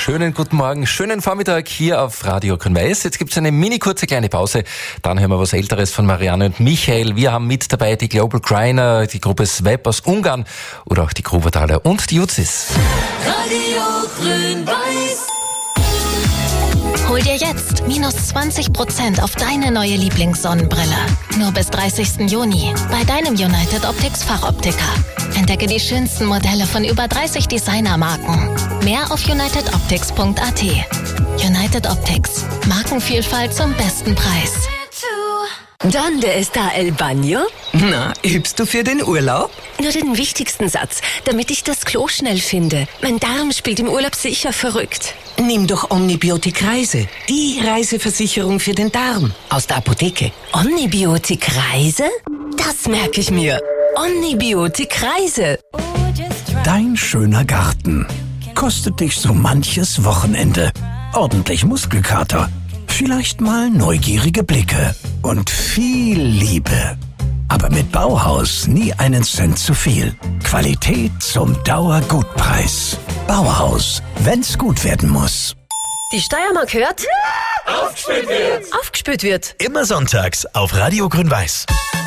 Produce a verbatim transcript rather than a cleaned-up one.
schönen guten Morgen, schönen Vormittag hier auf Radio Grün-Weiß. Jetzt gibt's eine mini kurze kleine Pause, dann hören wir was Älteres von Marianne und Michael. Wir haben mit dabei die Global Griner, die Gruppe Swep aus Ungarn oder auch die Grubertaler und die Uzis. Radio Grün-Weiß. Hol dir jetzt minus zwanzig Prozent auf deine neue Lieblingssonnenbrille. Nur bis dreißigsten Juni bei deinem United Optics Fachoptiker. Entdecke die schönsten Modelle von über dreißig Designermarken. Mehr auf united optics punkt a t. United Optics. Markenvielfalt zum besten Preis. ¿Dónde está el baño? Na, übst du für den Urlaub? Nur den wichtigsten Satz, damit ich das Klo schnell finde. Mein Darm spielt im Urlaub sicher verrückt. Nimm doch Omnibiotik Reise. Die Reiseversicherung für den Darm. Aus der Apotheke. Omnibiotik Reise? Das merke ich mir. Omnibiotik Reise. Dein schöner Garten kostet dich so manches Wochenende. Ordentlich Muskelkater, vielleicht mal neugierige Blicke und viel Liebe. Aber mit Bauhaus nie einen Cent zu viel. Qualität zum Dauergutpreis. Bauhaus, wenn's gut werden muss. Die Steiermark hört? Aufgespürt wird. Aufgespürt wird. Immer sonntags auf Radio Grün-Weiß.